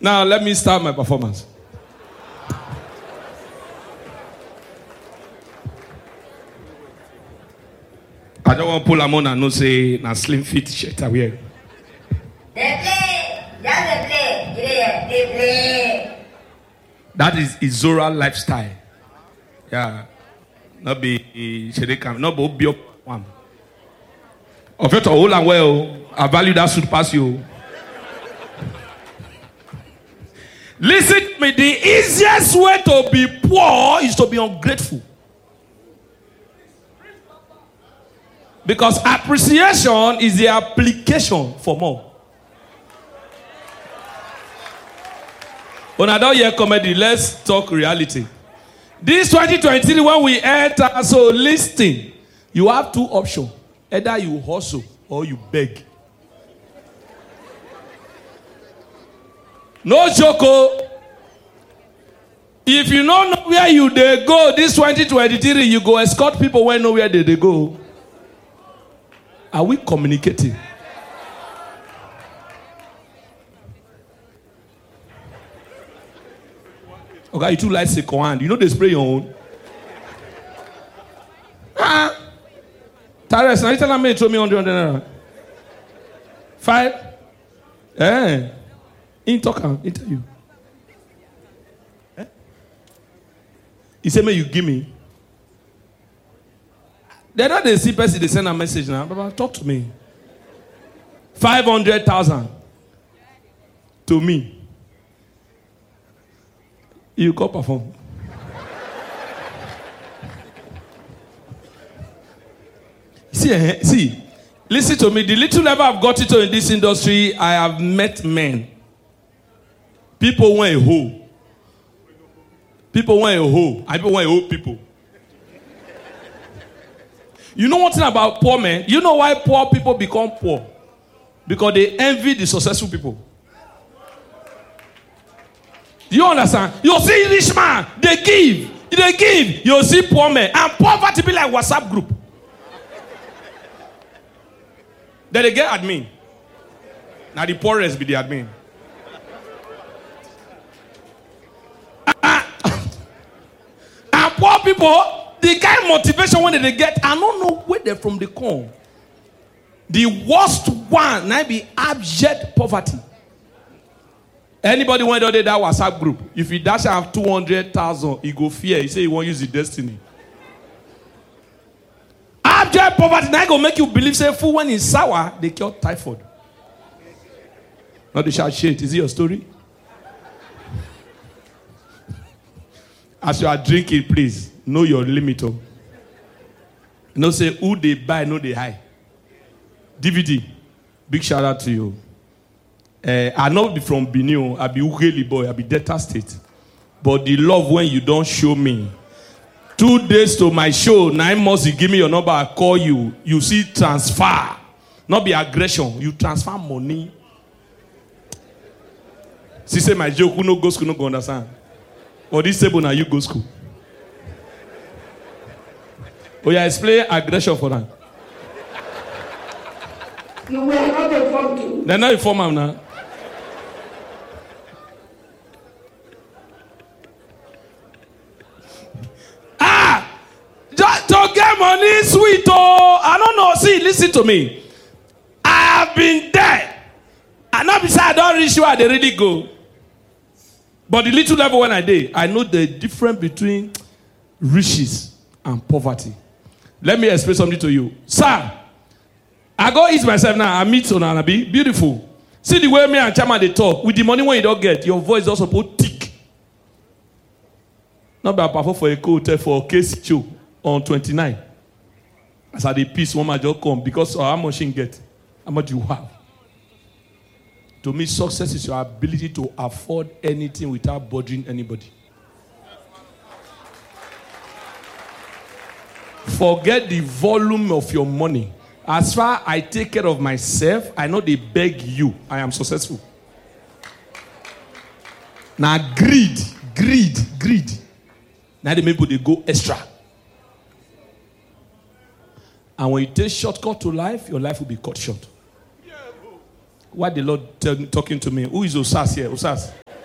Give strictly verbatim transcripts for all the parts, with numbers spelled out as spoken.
Now let me start my performance. I don't want to pull a on and not say na slim fit shirt I wear. They play, yeah, they play, yeah, they play. That is Izora lifestyle. Yeah, not be Shedekam, not be up one. Of it all and well, I value that suit pass you. Listen to me, the easiest way to be poor is to be ungrateful. Because appreciation is the application for more. When I don't hear comedy, let's talk reality. This twenty twenty-three, when we enter, so listen, you have two options. Either you hustle or you beg. No joke. If you don't know where you they go, this twenty twenty-three, you go escort people where know where they, they go. Are we communicating? Okay, you too like second hand. You know they spray your own. Ah, Tares, now you tell me to me on the other. Five. Eh. In talk, interview. Eh? He said, "May you give me." They don't they see person they send a message now. Baba, talk to me. Five hundred thousand to me. You go perform. see, see, listen to me. The little level I've got into in this industry, I have met men. People want a hoe. People want a hoe. I people want a hoe people. You know one thing about poor men? You know why poor people become poor? Because they envy the successful people. Do you understand? You see rich man, they give. They give. You see poor men. And poverty be like WhatsApp group. Then they get admin. Now the poorest be the admin. And poor people, the kind of motivation when they get, I don't know where they're from the come. The worst one might be abject poverty. Anybody want to do that WhatsApp group? If he dash have two hundred thousand, he go fear. He say he won't use the destiny. Abject poverty now go make you believe say food when it's sour, they cure typhoid. Not the shout shit. Is it your story? As you are drinking, please know your limit. You know, say who they buy, no they hide. D V D, big shout out to you. Uh, I not be from Benin, I be Ugeli boy, I be Delta State. But the love when you don't show me. Two days to my show, nine months you give me your number, I call you. You see transfer, not be aggression. You transfer money. She say my joke, who no go school, no go understand. Or this table now you go school. Oh yeah, explain aggression for them. You were not informed to. They're not informed now. Ah! Just to get money, sweet. Oh, I don't know. See, listen to me. I have been there. And not beside I don't reach where they really go. But the little level when I did, I know the difference between riches and poverty. Let me explain something to you. Sir, I go eat myself now. I meet Onanabi. Beautiful. See the way me and Chama they talk. With the money when you don't get, your voice also put thick. Not by perform for a hotel for a case show on twenty-nine. As I the piece, one man just come because of how much you get, how much you have. To me, success is your ability to afford anything without bothering anybody. Forget the volume of your money. As far as I take care of myself, I know they beg you. I am successful. Now greed, greed, greed. Now the people they go extra. And when you take shortcut to life, your life will be cut short. Why the Lord tell, talking to me? Who is Osas here? Osas.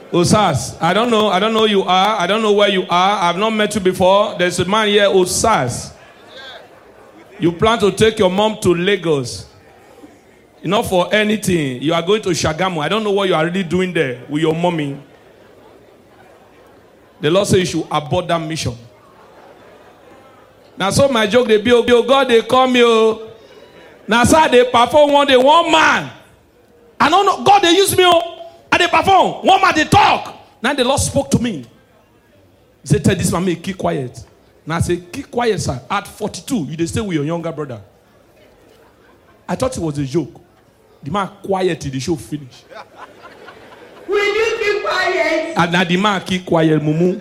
Osas, I don't know. I don't know who you are. I don't know where you are. I've not met you before. There's a man here, Osas. You plan to take your mom to Lagos. Not for anything. You are going to Shagamu. I don't know what you are really doing there with your mommy. The Lord says you should abort that mission. Now, so my joke, they be, oh God, they call me. Oh. Now, so they perform one day, one man. I don't know, God, they use me. Oh, and they perform. One man, they talk. Now, the Lord spoke to me. He said, tell this man, me, keep quiet. Now, I said, keep quiet, sir. At forty-two, you they stay with your younger brother. I thought it was a joke. The man quiet till the show finish. Will you keep quiet? And now the man keep quiet, mumu.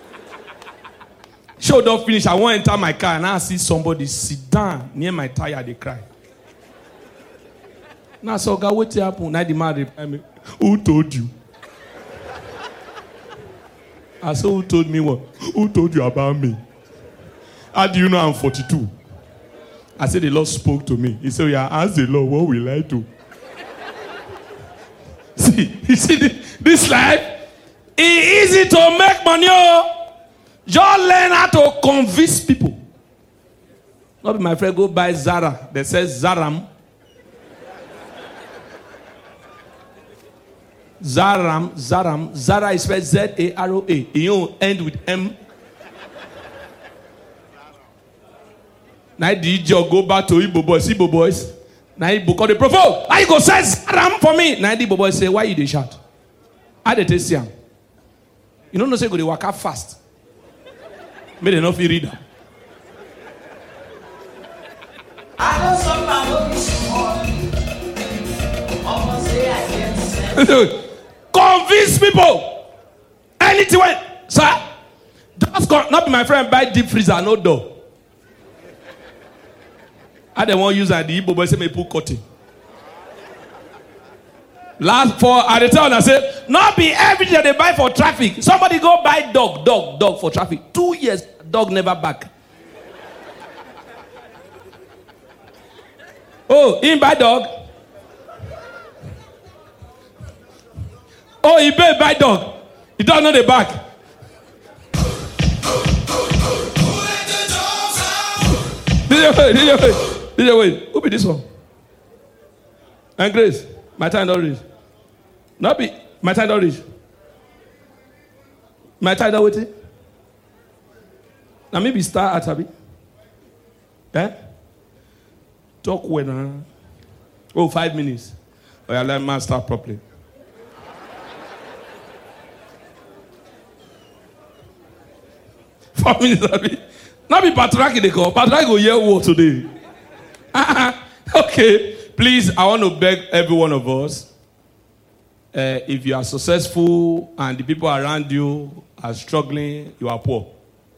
Show don't finish. I want to enter my car and I see somebody sit down near my tire. They cry. Now, so God, what happened? Now the man reply me, who told you? I said, who told me what? Who told you about me? How do you know I'm forty-two? I said, the Lord spoke to me. He said, yeah, ask the Lord, what will I do? See, you see this, this life? It's easy to make money. Just learn how to convince people. Not be my friend, go buy Zara. They say Zaram. Zaram, Zaram. Zara is spelled Z A R O A. You don't end with M. Now the Igbo go back to Igbo boys. Igbo boys. Now Igbo call the prophet. Why you go say Zaram for me? Now the Igbo boys say, why you dey shout? How they tell you? You don't know say go dey walk out fast. May they not feel reader. I know some man will be small. Almost say I get convince people. Anything when, sir. Just go, not be my friend buy deep freezer, no door. I don't want to use that. The Igbo boy say me put cutting. Last for at the time I say, not be everything they buy for traffic. Somebody go buy dog, dog, dog for traffic. Two years, dog never back. Oh, he buy dog. Oh, he buy buy dog. He don't know the back. Did you wait? Did you wait? Did you wait? Who be this one? And Grace, my time don't reach. Not be my time don't reach. My time don't wait. Now maybe start at Abi. Eh? Talk when uh, oh five minutes. Oh yeah, let man start properly. Four minutes Abi. Now be Patrick they call. Patrick go hear what today. Okay, please, I want to beg every one of us, uh, if you are successful and the people around you are struggling, you are poor.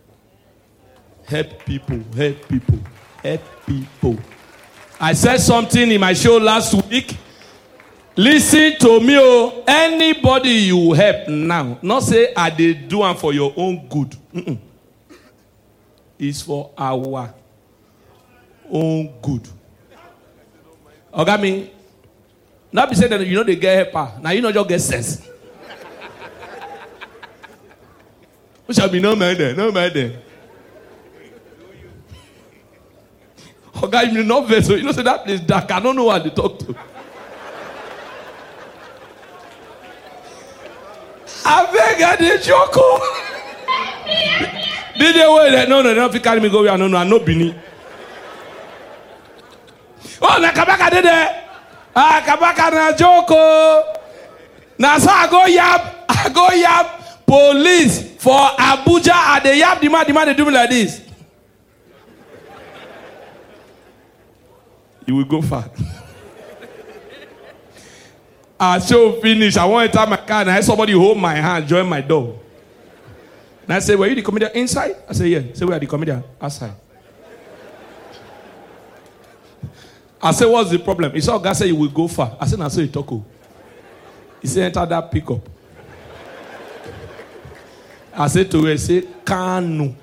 Help people, help people, help people. I said something in my show last week. Listen to me, oh. Anybody you help now, not say I did do one for your own good. Mm-mm. It's for our own good. Okay, me. Not be saying that you know they get helper. Now you know just get sense. There shall be no man there, no man there. Okay, you know vessel. You know say that place dark. I don't know what they talk to. I beg I did joke. Did they wait that? No, no, no, if you carry me go, I no, no, I no Bini. Oh, na kabaka did it. Ah, kabaka na joko. Na so I go yap, I go yap police for Abuja and they yap the man, the man they do me like this. You will go far. I show finish. I want to enter my car and I had somebody hold my hand, join my door. And I say, were you the comedian inside? I say, yeah. Say, we are the comedian outside. I said, what's the problem? He said, God said you will go far. I said, I saw you talk. He said, enter that pickup. I said to her, say, Kanu.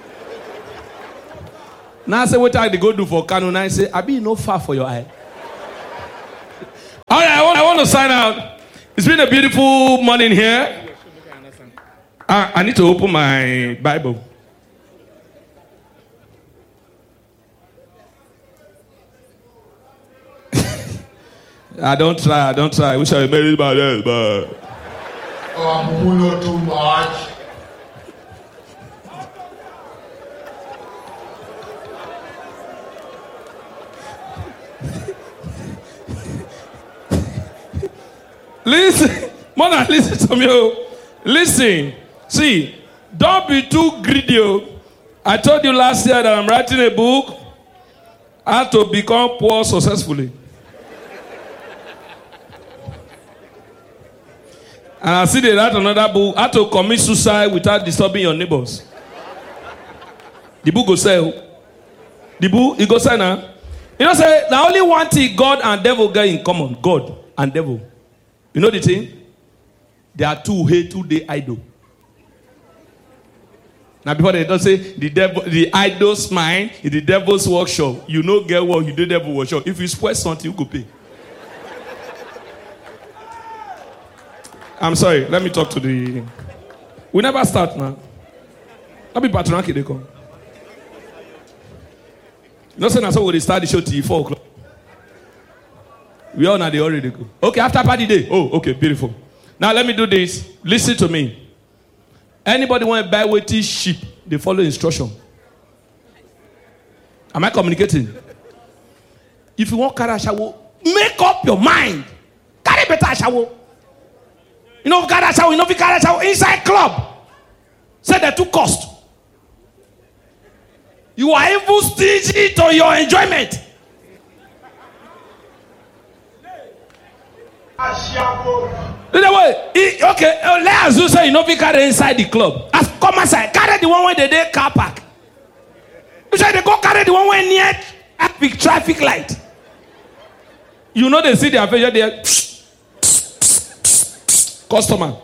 Now I said, what I go do for Kanu? Now I say, I be no far for your eye. All right, I want, I want to sign out. It's been a beautiful morning here. I, I need to open my Bible. I don't try, I don't try. I wish I married my dad, but I'm not too much. Listen, Mona, listen to me. Oh. Listen, see, don't be too greedy. Oh. I told you last year that I'm writing a book, how to become poor successfully. And I see they write another book, how to commit suicide without disturbing your neighbors. The book go sell. The book, it go sell now. You know, say, the only one thing God and devil get in common, God and devil. You know the thing? They are two hate, two day idol. Now before they don't say the devil, the idol's mind is the devil's workshop. You know get what you do devil workshop. If you spoil something, you go pay. I'm sorry, let me talk to the. We never start now. Let me patronaki they come. No saying that's how we start the show till four o'clock. We all know they already go. Okay, after party day. Oh, okay, beautiful. Now let me do this. Listen to me. Anybody want to buy weighty sheep? They follow instruction. Am I communicating? If you want carry a shower, make up your mind. Carry better shower. You know, carry a shower. You know, if you carry a shower inside club. Say they too cost. You are even stingy to your enjoyment. Way, okay, let's just say you know if you carry inside the club. As come aside, carry the one where they dey car park. You say they go carry the one where near traffic traffic light. You know they see their face there. Customer,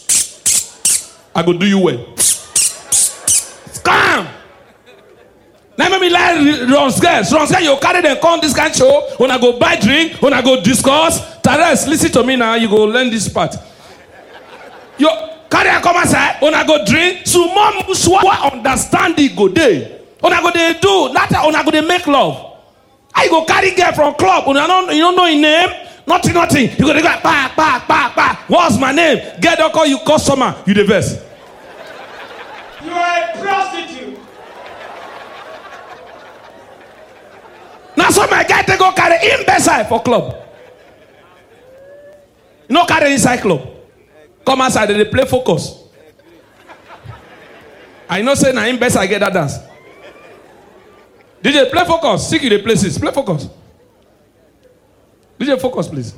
I go do you well. Come. Now let me like run scares. Run scares, you carry them come this kind of show. When I go buy drink, when I go discuss. Tares, listen to me now, you go learn this part. You carry a come aside, when I go drink, so mom muswa understand the go day. When I go they do, that when I go they make love. I go carry girl from club, when I don't you don't know his name, nothing, nothing. You go they go back, back, back, back. What's my name? Get don't call you customer, you the best. You are a prostitute. Now so my guy they go carry him beside for club. You know carry inside club. Come outside they play focus. I know say now him best I get that dance. D J play focus. Seek you the places. Play focus. D J focus please.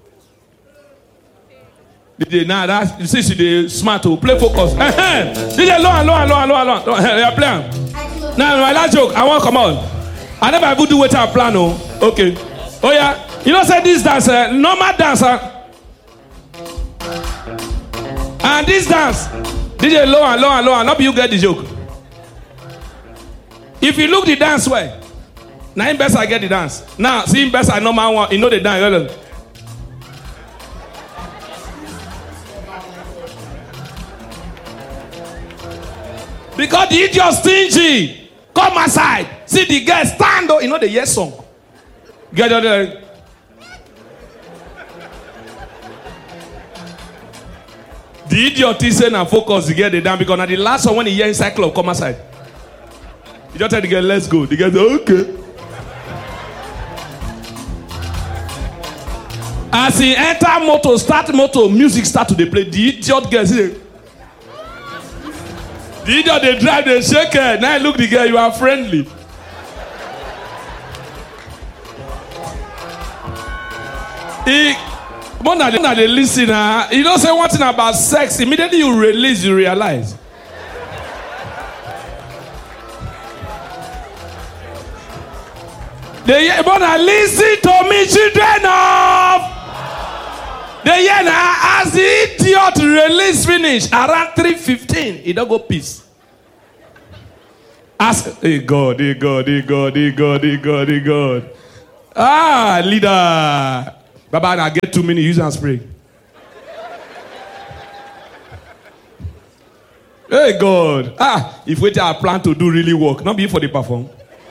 D J now that you see the smart to play focus. D J low and low and low and low and low. They are playing. Now my last joke. I want to come on. I never ever do what I plan. Oh, okay. Oh yeah. You know say this dance, uh, normal dance. Uh, and this dance, D J low and low and low and not you get the joke. If you look the dance way, now him best I get the dance. Now see him best I know my one. You know the dance. Because the idiot stingy. Come aside. See the girl stand up. You know the yes song. Get out there. The idiot is saying and focus to get the down because now the last one when he hear inside club come aside. You just tell the girl, let's go. The girl say, okay. As he enter motor, start motor, music start to play. The idiot girl say, the idiot they drive, they shake her. Now look the girl, you are friendly. He, but now they listen. Uh, you don't say one thing about sex. Immediately you release, you realize. They but now listen to me, children of. They hear now as the idiot release finish around three fifteen, he don't go peace. Ask, hey God, hey God, hey God, hey God, hey God, hey God. Ah, leader. Baba, I get two minutes, use and spray. Hey God. Ah, if we I plan to do really work, not be for the perform.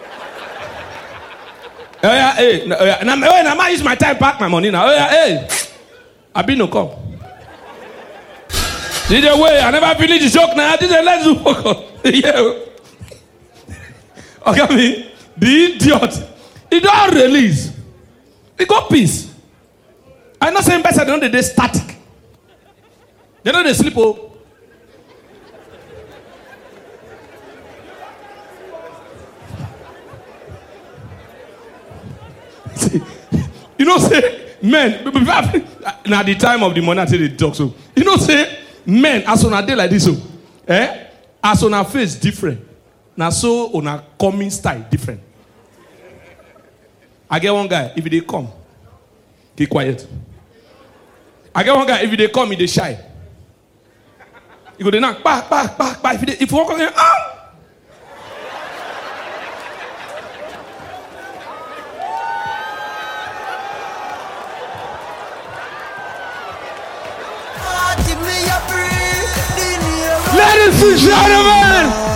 Oh yeah, hey, no, oh, yeah. Now, oh, now I use my time, pack my money now. Oh yeah, hey, I be no come. Did you wait? I never finish the joke now. Did you let's do work? Yeah. Okay, me the idiot. He don't release. He got peace. I'm not saying better than they static. They know they sleep. Oh. You know, say men. Now the time of the money, I tell the talk so. You know, say men as on a day like this, so eh? As on a face different. Now so on a coming style different. I get one guy. If they come, keep quiet. I get one guy. If they come, he they shy. You go they knock, back, back, back, back. If they, if you walk on there, ah. Ladies and gentlemen,